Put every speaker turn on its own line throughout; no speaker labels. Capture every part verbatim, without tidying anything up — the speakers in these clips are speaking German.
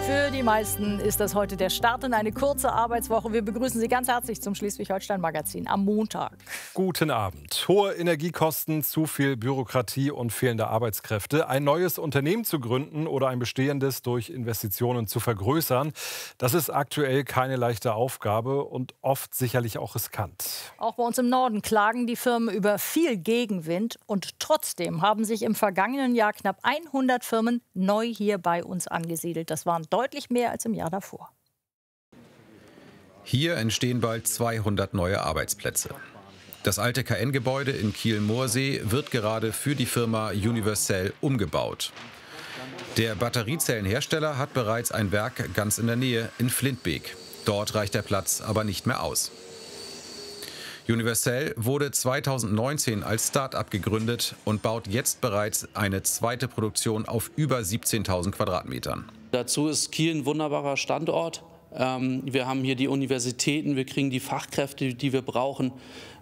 Für die meisten ist das heute der Start in eine kurze Arbeitswoche. Wir begrüßen Sie ganz herzlich zum Schleswig-Holstein-Magazin am Montag.
Guten Abend. Hohe Energiekosten, zu viel Bürokratie und fehlende Arbeitskräfte. Ein neues Unternehmen zu gründen oder ein bestehendes durch Investitionen zu vergrößern, das ist aktuell keine leichte Aufgabe und oft sicherlich auch riskant.
Auch bei uns im Norden klagen die Firmen über viel Gegenwind. Und trotzdem haben sich im vergangenen Jahr knapp hundert Firmen neu hier bei uns angesiedelt. Das waren deutlich mehr als im Jahr davor.
Hier entstehen bald zweihundert neue Arbeitsplätze. Das alte K N-Gebäude in Kiel-Moorsee wird gerade für die Firma Univercell umgebaut. Der Batteriezellenhersteller hat bereits ein Werk ganz in der Nähe in Flintbeek. Dort reicht der Platz aber nicht mehr aus. Univercell wurde zweitausendneunzehn als Start-up gegründet und baut jetzt bereits eine zweite Produktion auf über siebzehntausend Quadratmetern.
Dazu ist Kiel ein wunderbarer Standort. Wir haben hier die Universitäten, wir kriegen die Fachkräfte, die wir brauchen.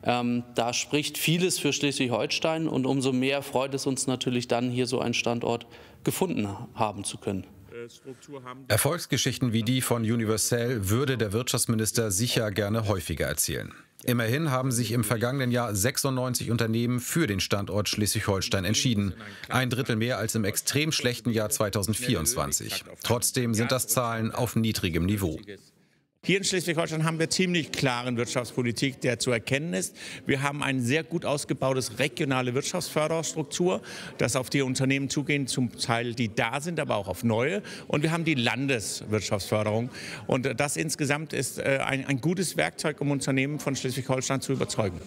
Da spricht vieles für Schleswig-Holstein und umso mehr freut es uns natürlich dann, hier so einen Standort gefunden haben zu können.
Erfolgsgeschichten wie die von Univercell würde der Wirtschaftsminister sicher gerne häufiger erzählen. Immerhin haben sich im vergangenen Jahr sechsundneunzig Unternehmen für den Standort Schleswig-Holstein entschieden. Ein Drittel mehr als im extrem schlechten Jahr zweitausendvierundzwanzig. Trotzdem sind das Zahlen auf niedrigem Niveau.
Hier in Schleswig-Holstein haben wir ziemlich klaren Wirtschaftspolitik, der zu erkennen ist. Wir haben ein sehr gut ausgebautes regionale Wirtschaftsförderstruktur, das auf die Unternehmen zugehen, zum Teil die da sind, aber auch auf neue. Und wir haben die Landeswirtschaftsförderung. Und das insgesamt ist ein, ein gutes Werkzeug, um Unternehmen von Schleswig-Holstein zu überzeugen.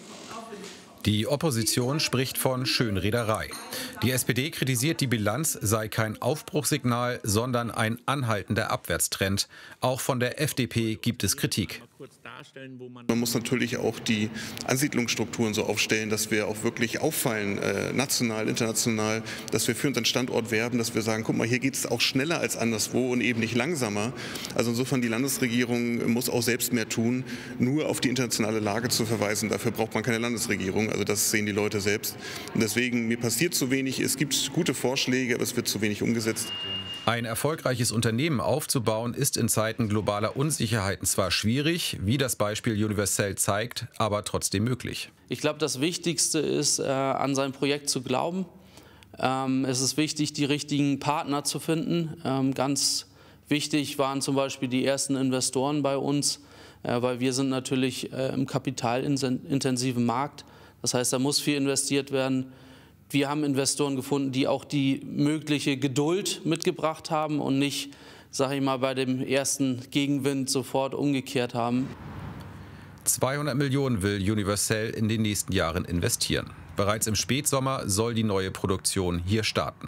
Die Opposition spricht von Schönrederei. Die S P D kritisiert, die Bilanz sei kein Aufbruchssignal, sondern ein anhaltender Abwärtstrend. Auch von der F D P gibt es Kritik.
Man muss natürlich auch die Ansiedlungsstrukturen so aufstellen, dass wir auch wirklich auffallen, äh, national, international, dass wir für unseren Standort werben, dass wir sagen, guck mal, hier geht es auch schneller als anderswo und eben nicht langsamer. Also insofern, die Landesregierung muss auch selbst mehr tun, nur auf die internationale Lage zu verweisen. Dafür braucht man keine Landesregierung, also das sehen die Leute selbst. Und deswegen, mir passiert zu wenig, es gibt gute Vorschläge, aber es wird zu wenig umgesetzt.
Ein erfolgreiches Unternehmen aufzubauen, ist in Zeiten globaler Unsicherheiten zwar schwierig, wie das Beispiel Univercell zeigt, aber trotzdem möglich.
Ich glaube, das Wichtigste ist, äh, an sein Projekt zu glauben. Ähm, es ist wichtig, die richtigen Partner zu finden. Ähm, ganz wichtig waren zum Beispiel die ersten Investoren bei uns, äh, weil wir sind natürlich äh, im kapitalintensiven Markt. Das heißt, da muss viel investiert werden. Wir haben Investoren gefunden, die auch die mögliche Geduld mitgebracht haben und nicht, sage ich mal, bei dem ersten Gegenwind sofort umgekehrt haben.
zweihundert Millionen will Univercell in den nächsten Jahren investieren. Bereits im Spätsommer soll die neue Produktion hier starten.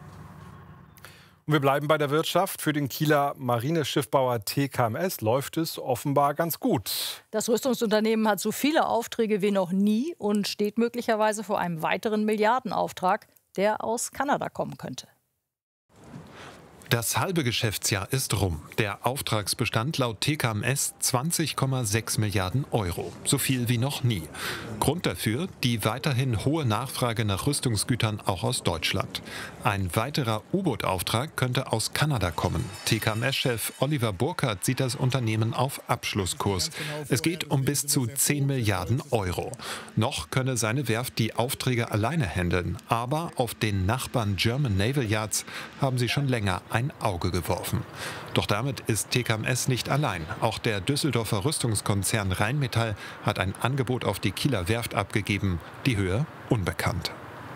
Und wir bleiben bei der Wirtschaft. Für den Kieler Marineschiffbauer T K M S läuft es offenbar ganz gut.
Das Rüstungsunternehmen hat so viele Aufträge wie noch nie und steht möglicherweise vor einem weiteren Milliardenauftrag, der aus Kanada kommen könnte.
Das halbe Geschäftsjahr ist rum. Der Auftragsbestand laut T K M S zwanzig Komma sechs Milliarden Euro. So viel wie noch nie. Grund dafür die weiterhin hohe Nachfrage nach Rüstungsgütern auch aus Deutschland. Ein weiterer U-Boot-Auftrag könnte aus Kanada kommen. T K M S-Chef Oliver Burkhardt sieht das Unternehmen auf Abschlusskurs. Es geht um bis zu zehn Milliarden Euro. Noch könne seine Werft die Aufträge alleine handeln. Aber auf den Nachbarn German Naval Yards haben sie schon länger ein Auge geworfen. Doch damit ist T K M S nicht allein. Auch der Düsseldorfer Rüstungskonzern Rheinmetall hat ein Angebot auf die Kieler Werft abgegeben. Die Höhe unbekannt.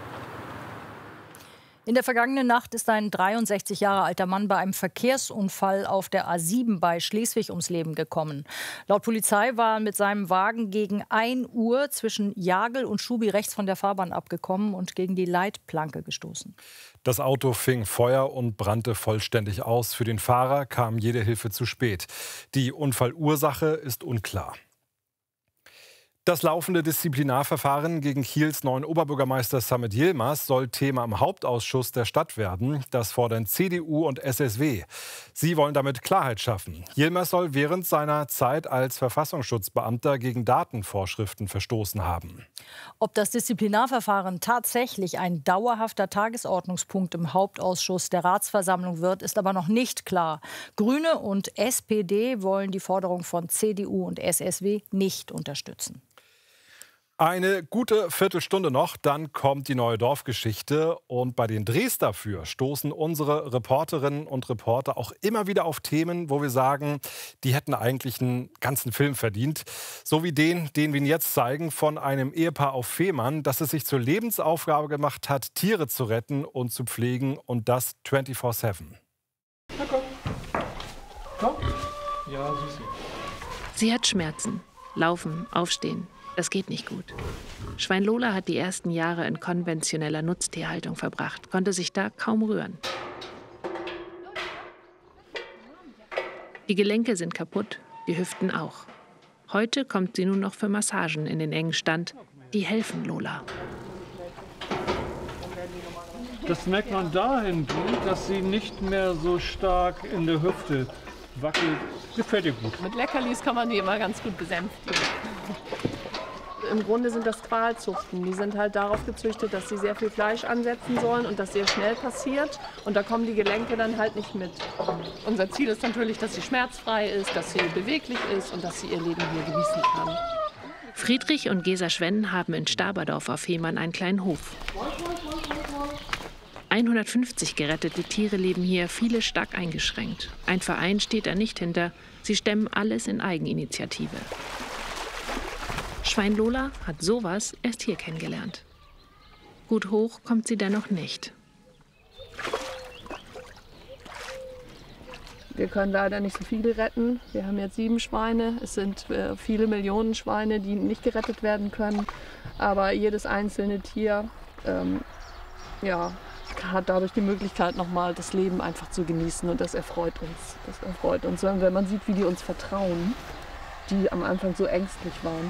In der vergangenen Nacht ist ein dreiundsechzig Jahre alter Mann bei einem Verkehrsunfall auf der A sieben bei Schleswig ums Leben gekommen. Laut Polizei war er mit seinem Wagen gegen ein Uhr zwischen Jagel und Schubi rechts von der Fahrbahn abgekommen und gegen die Leitplanke gestoßen.
Das Auto fing Feuer und brannte vollständig aus. Für den Fahrer kam jede Hilfe zu spät. Die Unfallursache ist unklar. Das laufende Disziplinarverfahren gegen Kiels neuen Oberbürgermeister Samet Yilmaz soll Thema im Hauptausschuss der Stadt werden. Das fordern C D U und S S W. Sie wollen damit Klarheit schaffen. Yilmaz soll während seiner Zeit als Verfassungsschutzbeamter gegen Datenvorschriften verstoßen haben.
Ob das Disziplinarverfahren tatsächlich ein dauerhafter Tagesordnungspunkt im Hauptausschuss der Ratsversammlung wird, ist aber noch nicht klar. Grüne und S P D wollen die Forderung von C D U und S S W nicht unterstützen.
Eine gute Viertelstunde noch, dann kommt die neue Dorfgeschichte. Und bei den Drehs dafür stoßen unsere Reporterinnen und Reporter auch immer wieder auf Themen, wo wir sagen, die hätten eigentlich einen ganzen Film verdient. So wie den, den wir Ihnen jetzt zeigen, von einem Ehepaar auf Fehmarn, das es sich zur Lebensaufgabe gemacht hat, Tiere zu retten und zu pflegen, und das vierundzwanzig sieben.
Na komm. Komm. Ja, süß.
Sie hat Schmerzen. Laufen, aufstehen. Das geht nicht gut. Schwein Lola hat die ersten Jahre in konventioneller Nutztierhaltung verbracht, konnte sich da kaum rühren. Die Gelenke sind kaputt, die Hüften auch. Heute kommt sie nur noch für Massagen in den engen Stand. Die helfen Lola.
Das merkt man dahingehend, dass sie nicht mehr so stark in der Hüfte wackelt. Gefällt ihr gut.
Mit Leckerlis kann man die immer ganz gut besänftigen. Im Grunde sind das Qualzuchten. Die sind halt darauf gezüchtet, dass sie sehr viel Fleisch ansetzen sollen und das sehr schnell passiert. Und da kommen die Gelenke dann halt nicht mit. Unser Ziel ist natürlich, dass sie schmerzfrei ist, dass sie beweglich ist und dass sie ihr Leben hier genießen kann.
Friedrich und Gesa Schwenn haben in Staberdorf auf Fehmarn einen kleinen Hof. hundertfünfzig gerettete Tiere leben hier, viele stark eingeschränkt. Ein Verein steht da nicht hinter. Sie stemmen alles in Eigeninitiative. Schwein Lola hat sowas erst hier kennengelernt. Gut hoch kommt sie dennoch nicht.
Wir können leider nicht so viele retten. Wir haben jetzt sieben Schweine. Es sind äh, viele Millionen Schweine, die nicht gerettet werden können. Aber jedes einzelne Tier ähm, ja, hat dadurch die Möglichkeit, nochmal das Leben einfach zu genießen. Und das erfreut uns. Das erfreut uns, wenn man sieht, wie die uns vertrauen, die am Anfang so ängstlich waren.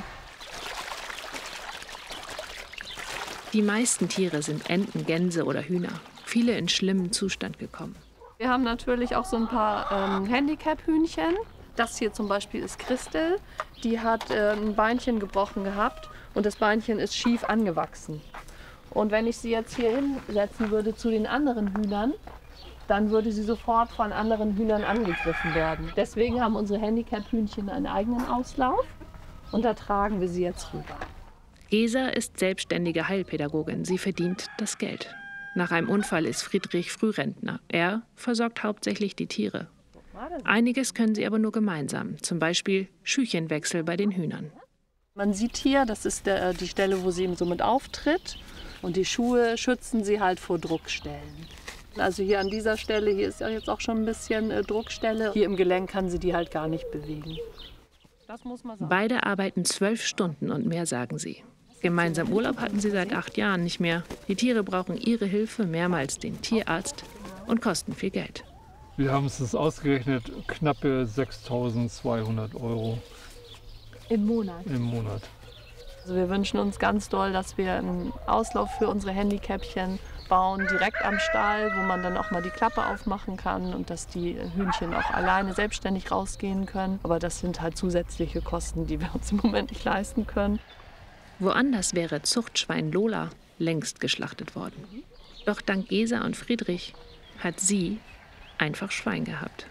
Die meisten Tiere sind Enten, Gänse oder Hühner. Viele in schlimmen Zustand gekommen.
Wir haben natürlich auch so ein paar ähm, Handicap-Hühnchen. Das hier zum Beispiel ist Christel. Die hat äh, ein Beinchen gebrochen gehabt und das Beinchen ist schief angewachsen. Und wenn ich sie jetzt hier hinsetzen würde zu den anderen Hühnern, dann würde sie sofort von anderen Hühnern angegriffen werden. Deswegen haben unsere Handicap-Hühnchen einen eigenen Auslauf und da tragen wir sie jetzt rüber.
Gesa ist selbstständige Heilpädagogin. Sie verdient das Geld. Nach einem Unfall ist Friedrich Frührentner. Er versorgt hauptsächlich die Tiere. Einiges können sie aber nur gemeinsam. Zum Beispiel Schüchenwechsel bei den Hühnern.
Man sieht hier, das ist der, die Stelle, wo sie eben somit auftritt. Und die Schuhe schützen sie halt vor Druckstellen. Also hier an dieser Stelle, hier ist ja jetzt auch schon ein bisschen äh, Druckstelle. Hier im Gelenk kann sie die halt gar nicht bewegen. Das muss man sagen.
Beide arbeiten zwölf Stunden und mehr, sagen sie. Gemeinsam Urlaub hatten sie seit acht Jahren nicht mehr. Die Tiere brauchen ihre Hilfe, mehrmals den Tierarzt, und kosten viel Geld.
Wir haben es ausgerechnet, knappe sechstausendzweihundert Euro.
Im Monat?
Im Monat.
Also wir wünschen uns ganz doll, dass wir einen Auslauf für unsere Handicapchen bauen, direkt am Stall, wo man dann auch mal die Klappe aufmachen kann und dass die Hühnchen auch alleine selbstständig rausgehen können. Aber das sind halt zusätzliche Kosten, die wir uns im Moment nicht leisten können.
Woanders wäre Zuchtschwein Lola längst geschlachtet worden. Doch dank Gesa und Friedrich hat sie einfach Schwein gehabt.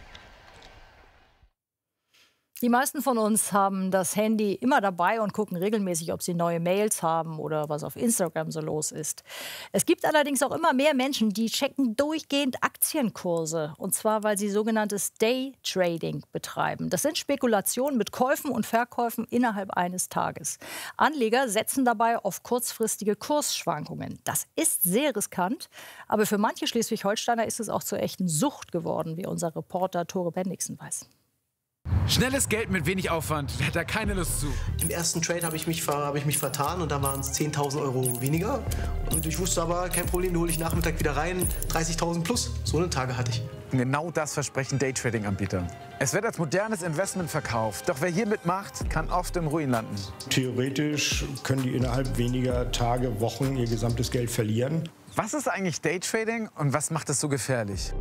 Die meisten von uns haben das Handy immer dabei und gucken regelmäßig, ob sie neue Mails haben oder was auf Instagram so los ist. Es gibt allerdings auch immer mehr Menschen, die checken durchgehend Aktienkurse. Und zwar, weil sie sogenanntes Day-Trading betreiben. Das sind Spekulationen mit Käufen und Verkäufen innerhalb eines Tages. Anleger setzen dabei auf kurzfristige Kursschwankungen. Das ist sehr riskant, aber für manche Schleswig-Holsteiner ist es auch zur echten Sucht geworden, wie unser Reporter Tore Bendixen weiß.
Schnelles Geld mit wenig Aufwand, wer hat da keine Lust zu?
Im ersten Trade habe ich, mich hab ich mich vertan und da waren es zehntausend Euro weniger. Und ich wusste aber, kein Problem, da hole ich Nachmittag wieder rein, dreißigtausend plus. So eine Tage hatte ich.
Und genau das versprechen Daytrading-Anbieter. Es wird als modernes Investment verkauft. Doch wer hier mitmacht, kann oft im Ruin landen.
Theoretisch können die innerhalb weniger Tage, Wochen ihr gesamtes Geld verlieren.
Was ist eigentlich Daytrading und was macht es so gefährlich?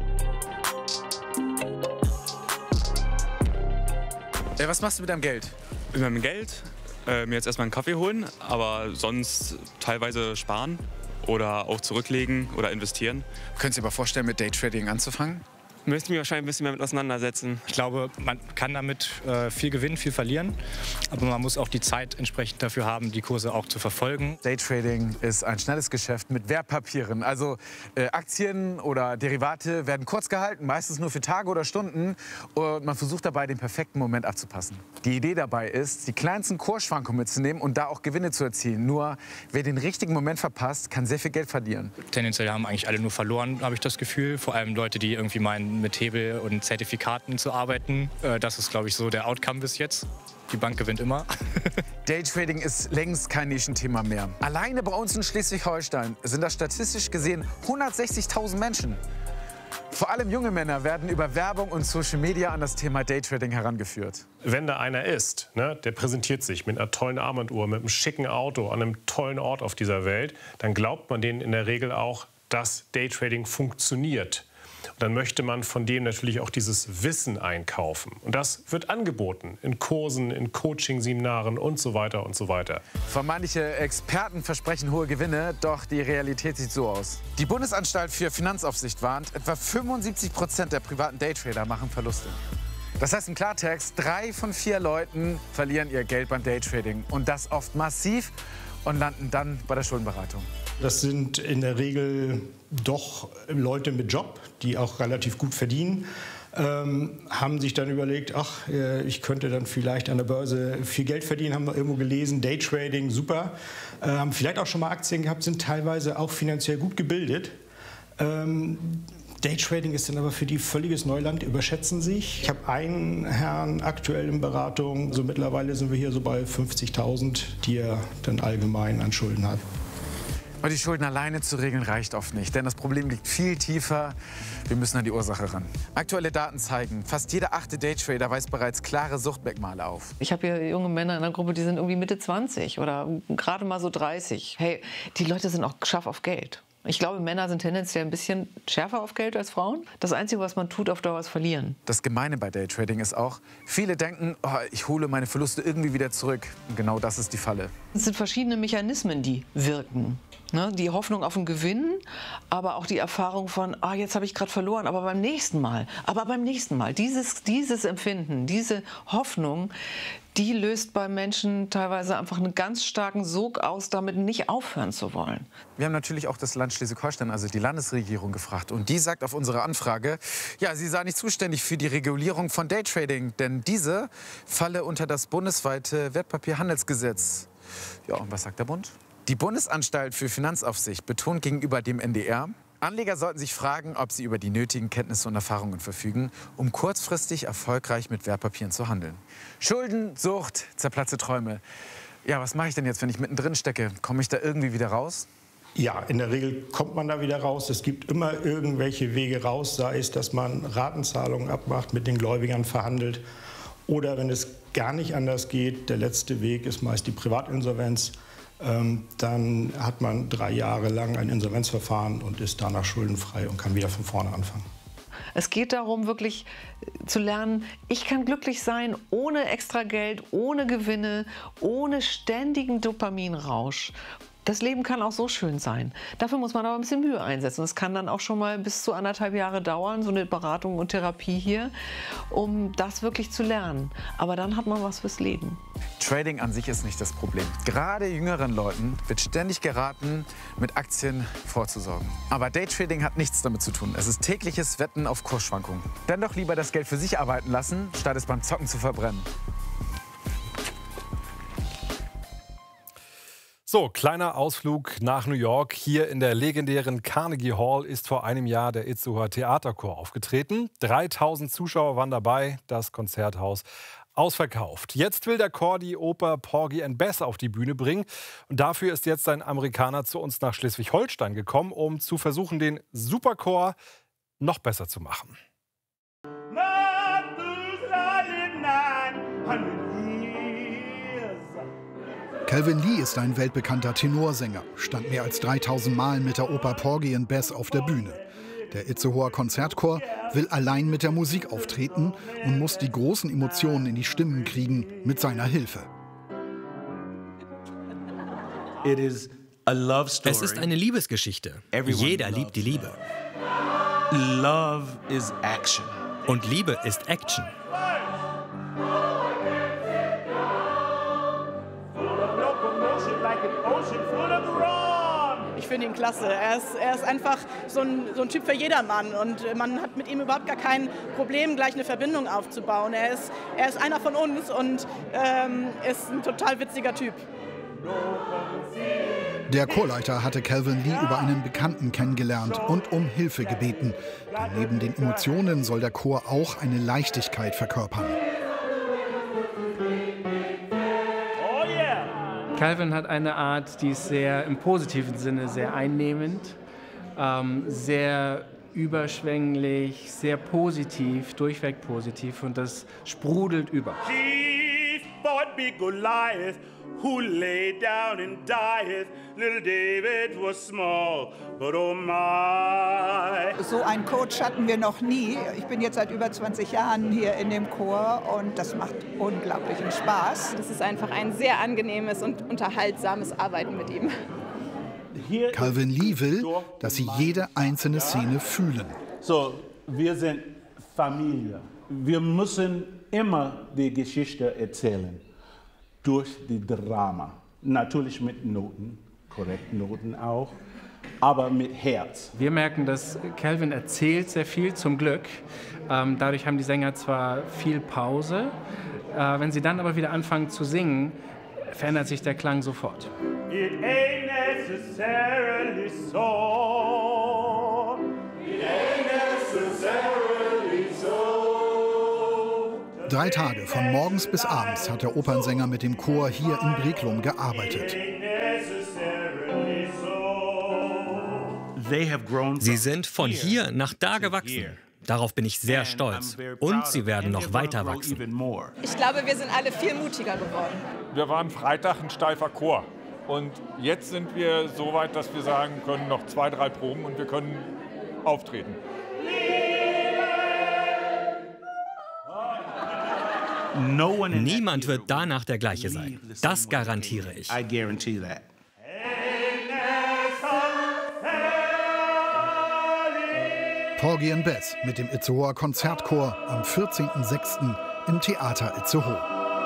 Äh, was machst du mit deinem Geld?
Mit meinem Geld? Äh, mir jetzt erstmal einen Kaffee holen, aber sonst teilweise sparen oder auch zurücklegen oder investieren.
Könntest du dir aber vorstellen, mit Daytrading anzufangen?
Müsste ich mich wahrscheinlich ein bisschen mehr mit auseinandersetzen. Ich glaube, man kann damit äh, viel gewinnen, viel verlieren. Aber man muss auch die Zeit entsprechend dafür haben, die Kurse auch zu verfolgen.
Daytrading ist ein schnelles Geschäft mit Wertpapieren. Also äh, Aktien oder Derivate werden kurz gehalten, meistens nur für Tage oder Stunden. Und man versucht dabei, den perfekten Moment abzupassen. Die Idee dabei ist, die kleinsten Kursschwankungen mitzunehmen und da auch Gewinne zu erzielen. Nur wer den richtigen Moment verpasst, kann sehr viel Geld verlieren.
Tendenziell haben eigentlich alle nur verloren, habe ich das Gefühl. Vor allem Leute, die irgendwie meinen, mit Hebel und Zertifikaten zu arbeiten. Das ist, glaube ich, so der Outcome bis jetzt. Die Bank gewinnt immer.
Daytrading ist längst kein Nischenthema mehr. Alleine bei uns in Schleswig-Holstein sind das statistisch gesehen hundertsechzigtausend Menschen. Vor allem junge Männer werden über Werbung und Social Media an das Thema Daytrading herangeführt.
Wenn da einer ist, ne, der präsentiert sich mit einer tollen Armbanduhr, mit einem schicken Auto, an einem tollen Ort auf dieser Welt, dann glaubt man denen in der Regel auch, dass Daytrading funktioniert. Und dann möchte man von dem natürlich auch dieses Wissen einkaufen. Und das wird angeboten in Kursen, in Coaching-Seminaren und so weiter und so weiter.
Von manche Experten versprechen hohe Gewinne, doch die Realität sieht so aus. Die Bundesanstalt für Finanzaufsicht warnt, etwa fünfundsiebzig Prozent der privaten Daytrader machen Verluste. Das heißt im Klartext, drei von vier Leuten verlieren ihr Geld beim Daytrading. Und das oft massiv und landen dann bei der Schuldenberatung.
Das sind in der Regel doch Leute mit Job, die auch relativ gut verdienen, ähm, haben sich dann überlegt, ach, äh, ich könnte dann vielleicht an der Börse viel Geld verdienen, haben wir irgendwo gelesen, Daytrading, super. Äh, haben vielleicht auch schon mal Aktien gehabt, sind teilweise auch finanziell gut gebildet. Ähm, Daytrading ist dann aber für die völliges Neuland, überschätzen sich. Ich habe einen Herrn aktuell in Beratung, so mittlerweile sind wir hier so bei fünfzigtausend, die er dann allgemein an Schulden hat.
Und die Schulden alleine zu regeln reicht oft nicht, denn das Problem liegt viel tiefer. Wir müssen an die Ursache ran. Aktuelle Daten zeigen, fast jeder achte Daytrader weist bereits klare Suchtmerkmale auf.
Ich habe hier junge Männer in der Gruppe, die sind irgendwie Mitte zwanzig oder gerade mal so dreißig. Hey, die Leute sind auch scharf auf Geld. Ich glaube, Männer sind tendenziell ein bisschen schärfer auf Geld als Frauen. Das Einzige, was man tut, auf Dauer ist verlieren.
Das Gemeine bei Daytrading ist auch, viele denken, oh, ich hole meine Verluste irgendwie wieder zurück. Und genau das ist die Falle.
Es sind verschiedene Mechanismen, die wirken. Ne, die Hoffnung auf einen Gewinn, aber auch die Erfahrung von, ah, jetzt habe ich gerade verloren, aber beim nächsten Mal, aber beim nächsten Mal. Dieses, dieses Empfinden, diese Hoffnung, die löst bei Menschen teilweise einfach einen ganz starken Sog aus, damit nicht aufhören zu wollen.
Wir haben natürlich auch das Land Schleswig-Holstein, also die Landesregierung, gefragt. Und die sagt auf unsere Anfrage, ja, sie sei nicht zuständig für die Regulierung von Daytrading, denn diese falle unter das bundesweite Wertpapierhandelsgesetz. Ja, und was sagt der Bund? Die Bundesanstalt für Finanzaufsicht betont gegenüber dem N D R, Anleger sollten sich fragen, ob sie über die nötigen Kenntnisse und Erfahrungen verfügen, um kurzfristig erfolgreich mit Wertpapieren zu handeln. Schulden, Sucht, zerplatzte Träume. Ja, was mache ich denn jetzt, wenn ich mittendrin stecke? Komme ich da irgendwie wieder raus?
Ja, in der Regel kommt man da wieder raus. Es gibt immer irgendwelche Wege raus, sei es, dass man Ratenzahlungen abmacht, mit den Gläubigern verhandelt. Oder wenn es gar nicht anders geht, der letzte Weg ist meist die Privatinsolvenz. Ähm, dann hat man drei Jahre lang ein Insolvenzverfahren und ist danach schuldenfrei und kann wieder von vorne anfangen.
Es geht darum, wirklich zu lernen, ich kann glücklich sein ohne extra Geld, ohne Gewinne, ohne ständigen Dopaminrausch. Das Leben kann auch so schön sein. Dafür muss man aber ein bisschen Mühe einsetzen. Es kann dann auch schon mal bis zu anderthalb Jahre dauern, so eine Beratung und Therapie hier, um das wirklich zu lernen. Aber dann hat man was fürs Leben.
Trading an sich ist nicht das Problem. Gerade jüngeren Leuten wird ständig geraten, mit Aktien vorzusorgen. Aber Daytrading hat nichts damit zu tun. Es ist tägliches Wetten auf Kursschwankungen. Dann doch lieber das Geld für sich arbeiten lassen, statt es beim Zocken zu verbrennen.
So, kleiner Ausflug nach New York. Hier in der legendären Carnegie Hall ist vor einem Jahr der Itzehoer Theaterchor aufgetreten. dreitausend Zuschauer waren dabei, das Konzerthaus ausverkauft. Jetzt will der Chor die Oper Porgy and Bess auf die Bühne bringen. Und dafür ist jetzt ein Amerikaner zu uns nach Schleswig-Holstein gekommen, um zu versuchen, den Superchor noch besser zu machen.
Calvin Lee ist ein weltbekannter Tenorsänger, stand mehr als dreitausend Mal mit der Oper Porgy and Bess auf der Bühne. Der Itzehoer Konzertchor will allein mit der Musik auftreten und muss die großen Emotionen in die Stimmen kriegen mit seiner Hilfe.
Es ist eine Liebesgeschichte. Jeder liebt die Liebe.
Love is action.
Und Liebe ist Action.
Ich finde ihn klasse. Er ist, er ist einfach so ein, so ein Typ für jedermann und man hat mit ihm überhaupt gar kein Problem, gleich eine Verbindung aufzubauen. Er ist, er ist einer von uns und ähm, ist ein total witziger Typ.
Der Chorleiter hatte Calvin Lee über einen Bekannten kennengelernt und um Hilfe gebeten. Denn neben den Emotionen soll der Chor auch eine Leichtigkeit verkörpern.
Calvin hat eine Art, die ist sehr im positiven Sinne sehr einnehmend, ähm, sehr überschwänglich, sehr positiv, durchweg positiv und das sprudelt über. Who laid down and died. Little David was small, but oh my.
So einen Coach hatten wir noch nie. Ich bin jetzt seit über zwanzig Jahren hier in dem Chor und das macht unglaublichen Spaß.
Das ist einfach ein sehr angenehmes und unterhaltsames Arbeiten mit ihm.
Calvin Lee will, dass sie jede einzelne Szene fühlen.
So, wir sind Familie. Wir müssen immer die Geschichte erzählen. Durch die Drama. Natürlich mit Noten, korrekten Noten auch, aber mit Herz.
Wir merken, dass Calvin erzählt sehr viel, zum Glück. Ähm, dadurch haben die Sänger zwar viel Pause, äh, wenn sie dann aber wieder anfangen zu singen, verändert sich der Klang sofort.
It ain't necessarily so. It ain't necessarily so.
Drei Tage von morgens bis abends hat der Opernsänger mit dem Chor hier in Breklum gearbeitet.
Sie sind von hier nach da gewachsen. Darauf bin ich sehr stolz. Und sie werden noch weiter wachsen.
Ich glaube, wir sind alle viel mutiger geworden.
Wir waren Freitag ein steifer Chor. Und jetzt sind wir so weit, dass wir sagen können, noch zwei, drei Proben und wir können auftreten.
Niemand wird danach der gleiche sein. Das garantiere ich.
Porgy and Bess mit dem Itzehoer Konzertchor am vierzehnten sechsten im Theater Itzehoe.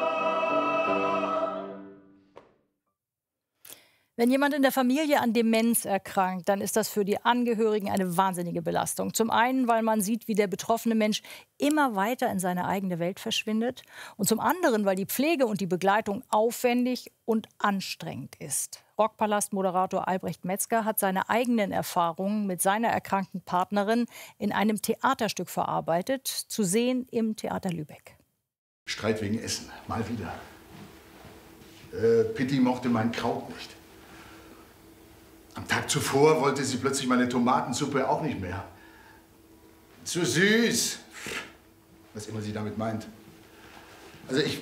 Wenn jemand in der Familie an Demenz erkrankt, dann ist das für die Angehörigen eine wahnsinnige Belastung. Zum einen, weil man sieht, wie der betroffene Mensch immer weiter in seine eigene Welt verschwindet. Und zum anderen, weil die Pflege und die Begleitung aufwendig und anstrengend ist. Rockpalast-Moderator Albrecht Metzger hat seine eigenen Erfahrungen mit seiner erkrankten Partnerin in einem Theaterstück verarbeitet, zu sehen im Theater Lübeck.
Streit wegen Essen, mal wieder. Äh, Pitti mochte mein Kraut nicht. Am Tag zuvor wollte sie plötzlich meine Tomatensuppe auch nicht mehr. Zu süß. Was immer sie damit meint. Also ich,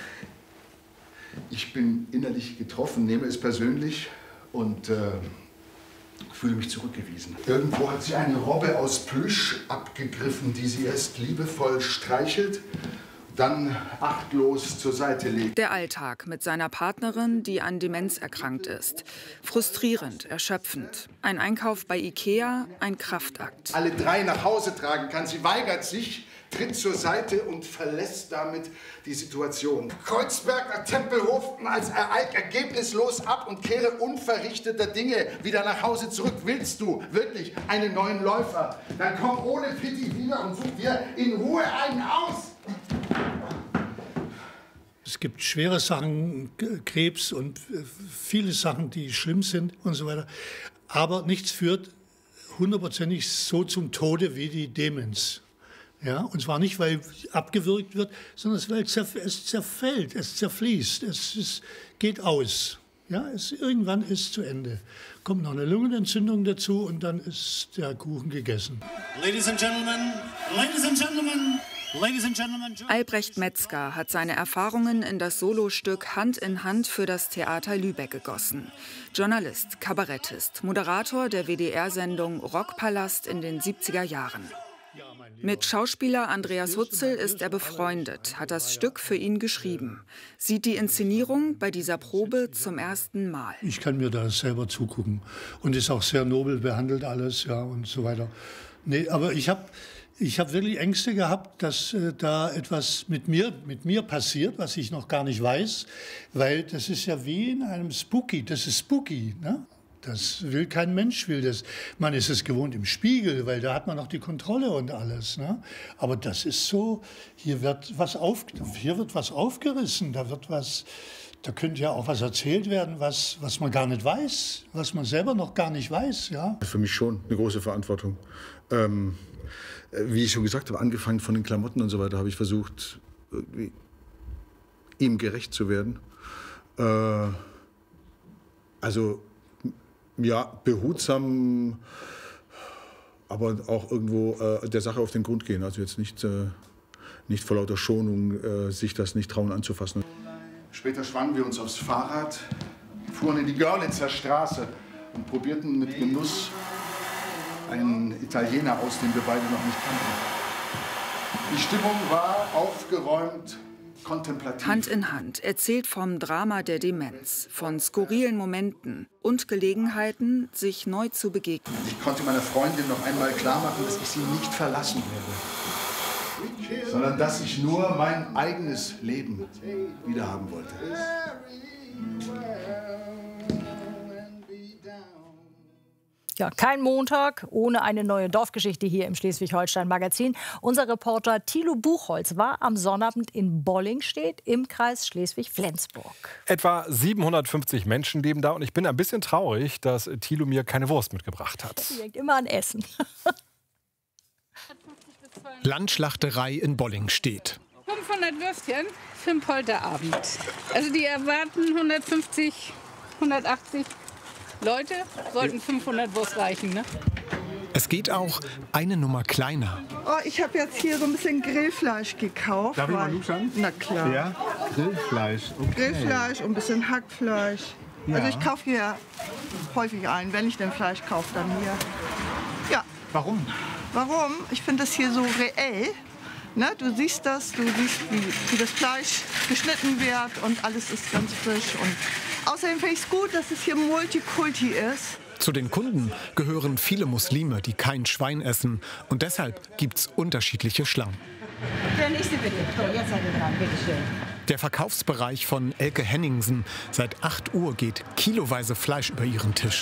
ich bin innerlich getroffen, nehme es persönlich und äh, fühle mich zurückgewiesen. Irgendwo hat sie eine Robbe aus Plüsch abgegriffen, die sie erst liebevoll streichelt, dann achtlos zur Seite legt.
Der Alltag mit seiner Partnerin, die an Demenz erkrankt ist. Frustrierend, erschöpfend. Ein Einkauf bei Ikea, ein Kraftakt.
Alle drei nach Hause tragen kann. Sie weigert sich, tritt zur Seite und verlässt damit die Situation. Kreuzberg nach Tempelhof als ergebnislos ab und kehre unverrichteter Dinge wieder nach Hause zurück. Willst du wirklich einen neuen Läufer? Dann komm ohne Pitti wieder und such dir in Ruhe einen aus.
Es gibt schwere Sachen, Krebs und viele Sachen, die schlimm sind und so weiter. Aber nichts führt hundertprozentig so zum Tode wie die Demenz. Ja, und zwar nicht, weil abgewürgt wird, sondern weil es zerfällt, es zerfließt, es, es geht aus. Ja, es, irgendwann ist es zu Ende. Kommt noch eine Lungenentzündung dazu und dann ist der Kuchen gegessen.
Ladies and Gentlemen, Ladies and Gentlemen,
Albrecht Metzger hat seine Erfahrungen in das Solostück Hand in Hand für das Theater Lübeck gegossen. Journalist, Kabarettist, Moderator der W D R-Sendung Rockpalast in den siebziger Jahren. Mit Schauspieler Andreas Hutzel ist er befreundet, hat das Stück für ihn geschrieben. Sieht die Inszenierung bei dieser Probe zum ersten Mal.
Ich kann mir da selber zugucken und ist auch sehr nobel behandelt alles, ja, und so weiter. Nee, aber ich habe ich hab wirklich Ängste gehabt, dass äh, da etwas mit mir, mit mir passiert, was ich noch gar nicht weiß, weil das ist ja wie in einem Spooky, das ist spooky, ne? Das will kein Mensch, will das. Man ist es gewohnt im Spiegel, weil da hat man noch die Kontrolle und alles. Ne? Aber das ist so, hier wird was auf, hier wird was aufgerissen, da wird was, da könnte ja auch was erzählt werden, was, was man gar nicht weiß, was man selber noch gar nicht weiß. Ja?
Für mich schon eine große Verantwortung. Ähm, wie ich schon gesagt habe, angefangen von den Klamotten und so weiter, habe ich versucht, irgendwie ihm gerecht zu werden. Äh, also ja, behutsam, aber auch irgendwo äh, der Sache auf den Grund gehen. Also jetzt nicht, äh, nicht vor lauter Schonung äh, sich das nicht trauen anzufassen.
Später schwangen wir uns aufs Fahrrad, fuhren in die Görlitzer Straße und probierten mit Genuss einen Italiener aus, den wir beide noch nicht kannten. Die Stimmung war aufgeräumt, kontemplativ.
Hand in Hand erzählt vom Drama der Demenz, von skurrilen Momenten und Gelegenheiten, sich neu zu begegnen.
Ich konnte meiner Freundin noch einmal klar machen, dass ich sie nicht verlassen werde, sondern dass ich nur mein eigenes Leben wiederhaben wollte.
Ja, kein Montag ohne eine neue Dorfgeschichte hier im Schleswig-Holstein-Magazin. Unser Reporter Thilo Buchholz war am Sonnabend in Bollingstedt im Kreis Schleswig-Flensburg.
Etwa siebenhundertfünfzig Menschen leben da und ich bin ein bisschen traurig, dass Thilo mir keine Wurst mitgebracht hat.
Sie denkt immer an Essen.
Landschlachterei in Bollingstedt.
fünfhundert Würstchen für einen Polterabend. Also die erwarten hundertfünfzig, hundertachtzig Leute, sollten fünfhundert Wurst reichen, ne?
Es geht auch eine Nummer kleiner.
Oh, ich habe jetzt hier so ein bisschen Grillfleisch gekauft.
Darf ich mal luschern?
Na klar.
Ja, Grillfleisch. Okay.
Grillfleisch und ein bisschen Hackfleisch.
Ja.
Also ich kaufe hier häufig ein, wenn ich denn Fleisch kaufe, dann hier. Ja.
Warum?
Warum? Ich finde das hier so reell. Ne? Du siehst das, du siehst, wie, wie das Fleisch geschnitten wird und alles ist ganz frisch. Und außerdem finde ich es gut, dass es hier Multikulti ist.
Zu den Kunden gehören viele Muslime, die kein Schwein essen. Und deshalb gibt es unterschiedliche Schlangen.
Der nächste bitte. So, jetzt seid ihr dran, bitteschön.
Der Verkaufsbereich von Elke Henningsen. Seit acht Uhr geht kiloweise Fleisch über ihren Tisch.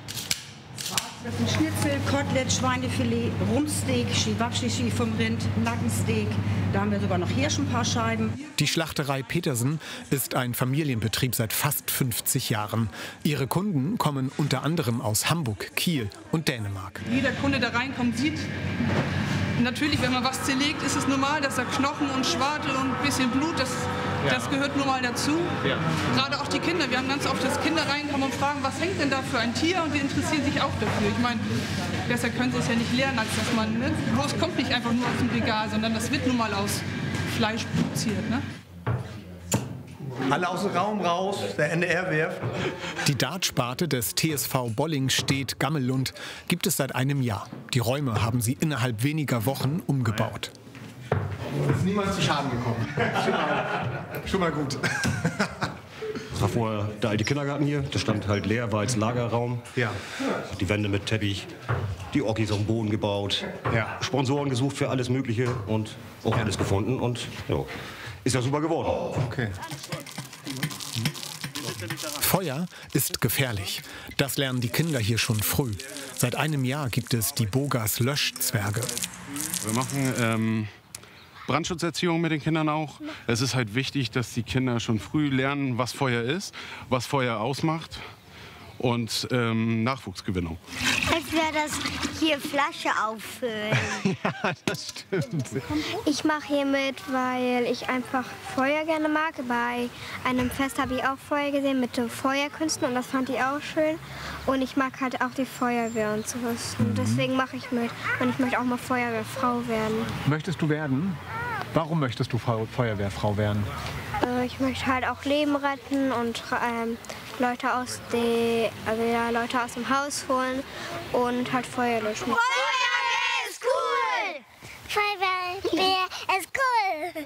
Das sind Schnitzel, Kotelett, Schweinefilet, Rumsteak, Schiwabschichi vom Rind, Nackensteak. Da haben wir sogar noch Hirsch ein paar Scheiben.
Die Schlachterei Petersen ist ein Familienbetrieb seit fast fünfzig Jahren. Ihre Kunden kommen unter anderem aus Hamburg, Kiel und Dänemark.
Jeder Kunde, der reinkommt, sieht, natürlich, wenn man was zerlegt, ist es normal, dass da Knochen und Schwarte und ein bisschen Blut, das, ja. das gehört nun mal dazu. Ja. Gerade auch die Kinder. Wir haben ganz oft, dass Kinder reinkommen und fragen, was hängt denn da für ein Tier? Und die interessieren sich auch dafür. Ich meine, besser können sie es ja nicht lernen, als dass man, ne? Wurst kommt nicht einfach nur aus dem Regal, sondern das wird nun mal aus Fleisch produziert. Ne?
Alle aus dem Raum raus, der N D R wirft.
Die Dartsparte des T S V Bollingstedt Gammelund gibt es seit einem Jahr. Die Räume haben sie innerhalb weniger Wochen umgebaut.
Es ist niemand zu Schaden gekommen. Schon mal, schon mal gut.
Das war vorher der alte Kindergarten hier. Der stand halt leer, war als Lagerraum.
Ja.
Die Wände mit Teppich, die Ockis auf dem Boden gebaut.
Ja.
Sponsoren gesucht für alles Mögliche und auch ja. alles gefunden. Und ja, ist ja super geworden.
Okay.
Feuer ist gefährlich. Das lernen die Kinder hier schon früh. Seit einem Jahr gibt es die Bogas Löschzwerge.
Wir machen ähm, Brandschutzerziehung mit den Kindern auch. Es ist halt wichtig, dass die Kinder schon früh lernen, was Feuer ist, was Feuer ausmacht und ähm, Nachwuchsgewinnung.
Als wäre das hier Flasche auffüllen.
Ja, das stimmt.
Ich mache hier mit, weil ich einfach Feuer gerne mag. Bei einem Fest habe ich auch Feuer gesehen mit Feuerkünsten und das fand ich auch schön. Und ich mag halt auch die Feuerwehr und sowas. Und deswegen mache ich mit. Und ich möchte auch mal Feuerwehrfrau werden.
Möchtest du werden?
Warum möchtest du Feuerwehrfrau werden?
Äh, ich möchte halt auch Leben retten und ähm, Leute aus de, also ja, Leute aus dem Haus holen und halt Feuer löschen.
Feuerwehr ist cool! Feuerwehr ist cool!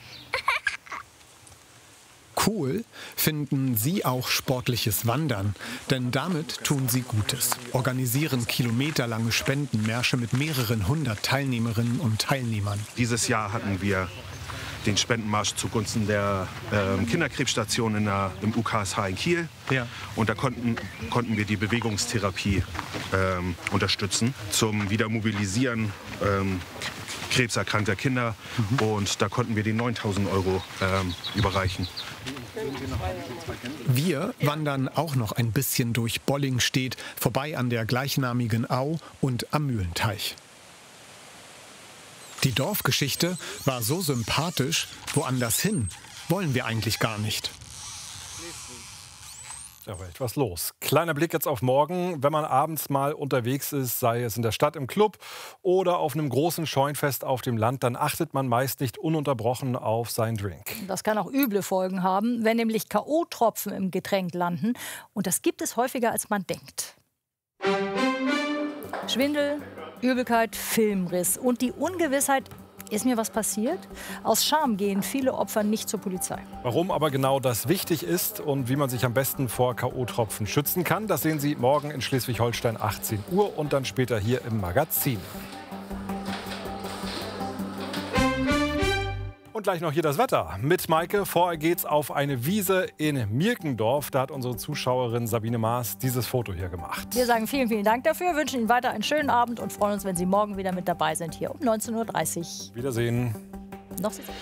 Cool finden sie auch sportliches Wandern, denn damit tun sie Gutes, organisieren kilometerlange Spendenmärsche mit mehreren hundert Teilnehmerinnen und Teilnehmern.
Dieses Jahr hatten wir den Spendenmarsch zugunsten der ähm, Kinderkrebsstation in der, im U K S H in Kiel.
Ja.
Und da konnten, konnten wir die Bewegungstherapie ähm, unterstützen zum Wiedermobilisieren ähm, krebserkrankter Kinder. Mhm. Und da konnten wir die neuntausend Euro ähm, überreichen.
Wir wandern auch noch ein bisschen durch Bollingstedt, vorbei an der gleichnamigen Au und am Mühlenteich. Die Dorfgeschichte war so sympathisch, woanders hin wollen wir eigentlich gar nicht.
Da war etwas los. Kleiner Blick jetzt auf morgen. Wenn man abends mal unterwegs ist, sei es in der Stadt im Club oder auf einem großen Scheunfest auf dem Land, dann achtet man meist nicht ununterbrochen auf seinen Drink.
Das kann auch üble Folgen haben, wenn nämlich K O-Tropfen im Getränk landen. Und das gibt es häufiger, als man denkt. Schwindel, Übelkeit, Filmriss und die Ungewissheit, ist mir was passiert? Aus Scham gehen viele Opfer nicht zur Polizei.
Warum aber genau das wichtig ist und wie man sich am besten vor K O-Tropfen schützen kann, das sehen Sie morgen in Schleswig-Holstein achtzehn Uhr und dann später hier im Magazin. Und gleich noch hier das Wetter. Mit Maike. Vorher geht's auf eine Wiese in Mirkendorf. Da hat unsere Zuschauerin Sabine Maas dieses Foto hier gemacht.
Wir sagen vielen, vielen Dank dafür, wünschen Ihnen weiter einen schönen Abend und freuen uns, wenn Sie morgen wieder mit dabei sind hier um neunzehn Uhr dreißig.
Wiedersehen.
Noch